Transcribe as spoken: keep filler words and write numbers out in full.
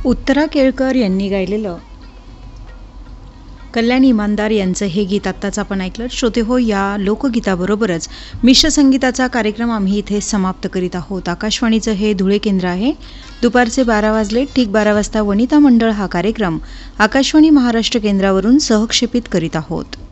उत्तरा केळकर यांनी गायलेलं कल्याणी इमानदार यांचं हे गीत आत्ताच आपण ऐकलं. श्रोते हो, या लोकगीताबरोबरच मिश्र संगीताचा कार्यक्रम आम्ही इथे समाप्त करीत आहोत. आकाशवाणीचं हे धुळे केंद्र आहे. दुपारचे बारा वाजले. ठीक बारा वाजता वनिता मंडळ हा कार्यक्रम आकाशवाणी महाराष्ट्र केंद्रावरून सहक्षेपित करीत आहोत.